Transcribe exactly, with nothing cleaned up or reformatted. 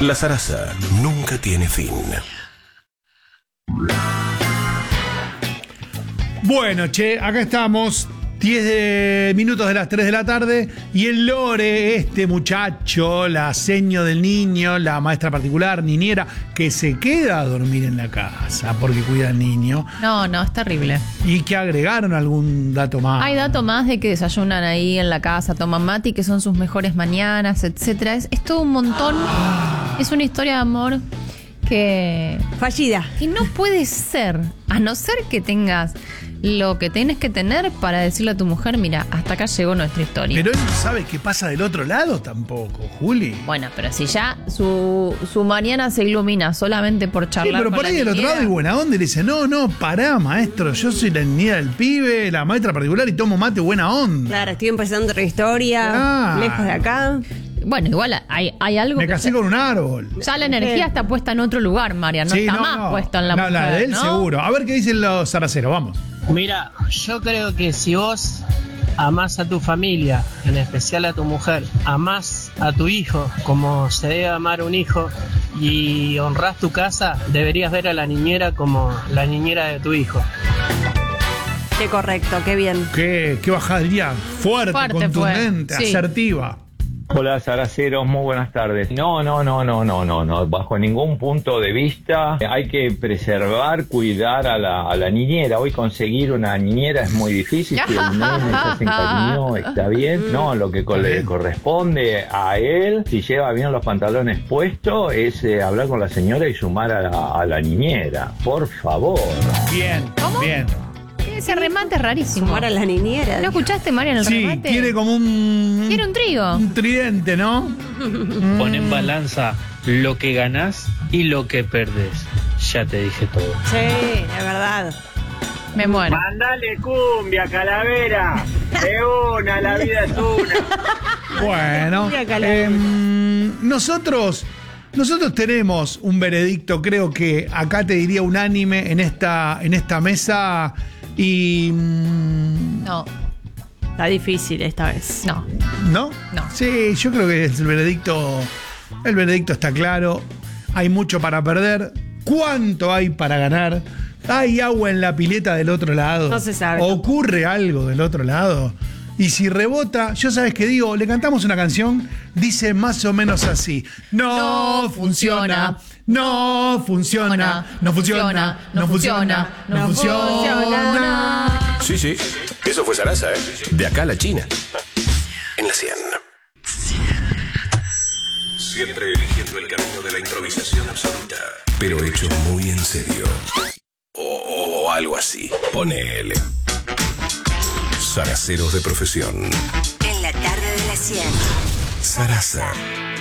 La zaraza nunca tiene fin. Bueno, che, acá estamos, diez de, minutos de las tres de la tarde, y el Lore, este muchacho, la seño del niño, la maestra particular, niñera, que se queda a dormir en la casa porque cuida al niño. No, no, es terrible. ¿Y que agregaron algún dato más? Hay dato más de que desayunan ahí en la casa, toman mate y que son sus mejores mañanas, etcétera. Es, es todo un montón. Ah. Es una historia de amor que... fallida. Que no puede ser, a no ser que tengas lo que tienes que tener para decirle a tu mujer, mira, hasta acá llegó nuestra historia. Pero él no sabe qué pasa del otro lado tampoco, Juli. Bueno, pero si ya su, su mañana se ilumina solamente por charlar. Sí, pero con por ahí del otro lado hay buena onda y le dice, no, no, pará, maestro, yo soy la niñera del pibe, la maestra particular y tomo mate buena onda. Claro, estoy empezando otra historia, ah. lejos de acá. Bueno, igual hay, hay algo. Me casé que con un árbol. Ya la energía está puesta en otro lugar, María. No sí, está no, más no. puesta en la no, mujer. La de él ¿no? seguro. A ver qué dicen los zaraceros, vamos. Mira, yo creo que si vos amás a tu familia, en especial a tu mujer, amás a tu hijo como se debe amar un hijo y honrás tu casa, deberías ver a la niñera como la niñera de tu hijo. Qué correcto, qué bien. Qué, qué bajaría fuerte, fuerte contundente, sí. asertiva. Hola, zaraceros, muy buenas tardes. No, no, no, no, no, no, no, bajo ningún punto de vista hay que preservar, cuidar a la, a la niñera. Hoy conseguir una niñera es muy difícil, si el nene ya se encariñó, está bien. No, lo que le corresponde a él, si lleva bien los pantalones puestos, es eh, hablar con la señora y sumar a la, a la niñera, por favor. Bien, ¿Cómo? bien. Ese remate es rarísimo. Sumar a la niñera. ¿No escuchaste, María, en el sí, remate? Sí, quiere como un... Quiere un trigo. Un tridente, ¿no? Pon en balanza lo que ganás y lo que perdés. Ya te dije todo. Sí, es verdad. Me muero. Mandale cumbia, calavera. De una, la vida es una. Bueno, eh, nosotros... Nosotros tenemos un veredicto, creo que acá te diría unánime en esta, en esta mesa y... No. Está difícil esta vez. No. ¿No? No. Sí, yo creo que el veredicto, el veredicto está claro. Hay mucho para perder. ¿Cuánto hay para ganar? ¿Hay agua en la pileta del otro lado? No se sabe. ¿Ocurre algo del otro lado? Y si rebota, yo sabes qué digo, le cantamos una canción, dice más o menos así. No, no funciona, no funciona, no funciona, no funciona, no funciona. Sí, sí, eso fue zaraza, ¿eh? De acá a la China. En la cien. Siempre eligiendo el camino de la improvisación absoluta, pero hecho muy en serio. O, o algo así. Ponele. Zaraceros de profesión. En la tarde de la cien. Zaraza.